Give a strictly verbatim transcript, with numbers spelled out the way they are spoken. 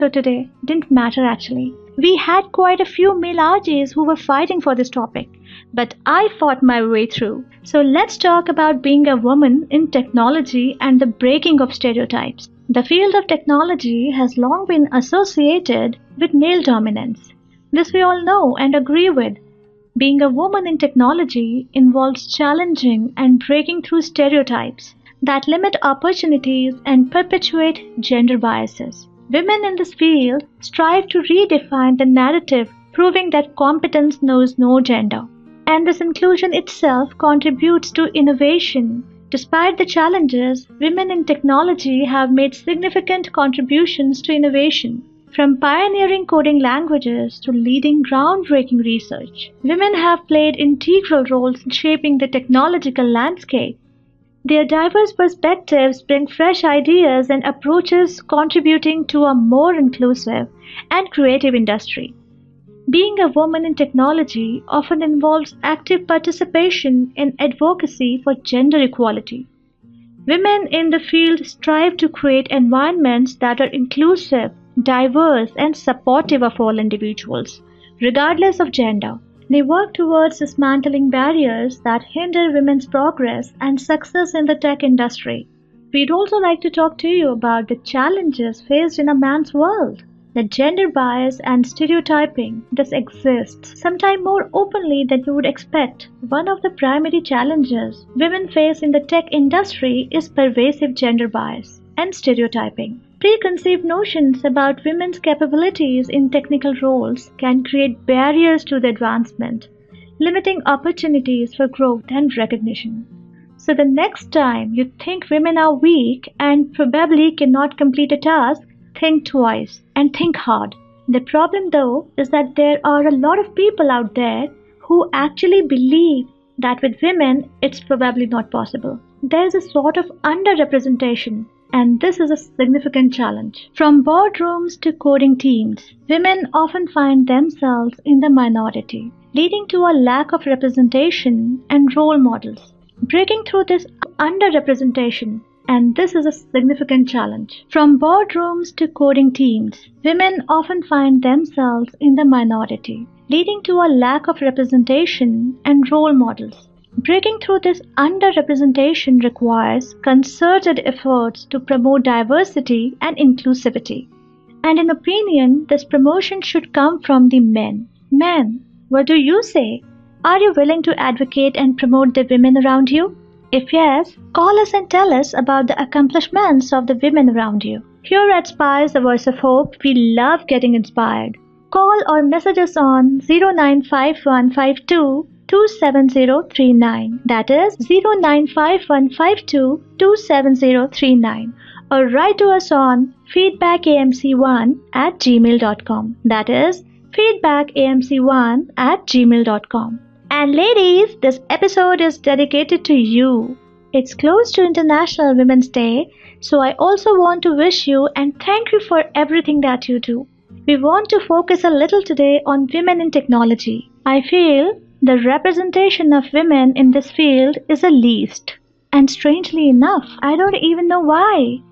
So today didn't matter actually. We had quite a few male R Js who were fighting for this topic, but I fought my way through. So let's talk about being a woman in technology and the breaking of stereotypes. The field of technology has long been associated with male dominance. This we all know and agree with. Being a woman in technology involves challenging and breaking through stereotypes that limit opportunities and perpetuate gender biases. Women in this field strive to redefine the narrative, proving that competence knows no gender. And this inclusion itself contributes to innovation. Despite the challenges, women in technology have made significant contributions to innovation. From pioneering coding languages to leading groundbreaking research, women have played integral roles in shaping the technological landscape. Their diverse perspectives bring fresh ideas and approaches, contributing to a more inclusive and creative industry. Being a woman in technology often involves active participation in advocacy for gender equality. Women in the field strive to create environments that are inclusive, diverse, and supportive of all individuals, regardless of gender. They work towards dismantling barriers that hinder women's progress and success in the tech industry. We'd also like to talk to you about the challenges faced in a man's world. The gender bias and stereotyping this exists, sometimes more openly than you would expect. One of the primary challenges women face in the tech industry is pervasive gender bias and stereotyping. Preconceived notions about women's capabilities in technical roles can create barriers to the advancement, limiting opportunities for growth and recognition. So the next time you think women are weak and probably cannot complete a task, think twice and think hard. The problem though is that there are a lot of people out there who actually believe that with women it's probably not possible. There is a sort of underrepresentation, and this is a significant challenge. From boardrooms to coding teams, women often find themselves in the minority, leading to a lack of representation and role models. Breaking through this underrepresentation, and this is a significant challenge. From boardrooms to coding teams, women often find themselves in the minority, leading to a lack of representation and role models. Breaking through this underrepresentation requires concerted efforts to promote diversity and inclusivity. And in opinion, this promotion should come from the men. Men, what do you say? Are you willing to advocate and promote the women around you? If yes, call us and tell us about the accomplishments of the women around you. Here at Spice, the Voice of Hope, we love getting inspired. Call or message us on zero nine five one five two two seven zero three nine. That is zero nine five one five two two seven zero three nine. Or write to us on feedback a m c one at gmail dot com. That is feedback a m c one at gmail dot com. And ladies, this episode is dedicated to you. It's close to International Women's Day, so I also want to wish you and thank you for everything that you do. We want to focus a little today on women in technology. I feel the representation of women in this field is the least. And strangely enough, I don't even know why.